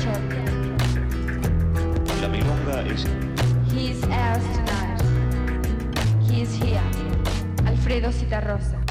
La milonga es. He is ours tonight. He is here. Alfredo Citarrosa.